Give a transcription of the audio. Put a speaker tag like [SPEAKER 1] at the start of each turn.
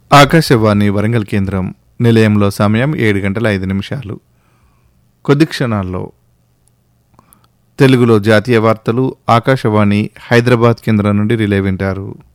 [SPEAKER 1] ఆకాశవాణి వరంగల్ కేంద్రం నిలయంలో సమయం 7:05. కొద్ది క్షణాల్లో తెలుగులో జాతీయ వార్తలు ఆకాశవాణి హైదరాబాద్ కేంద్రం నుండి రిలే వింటారు.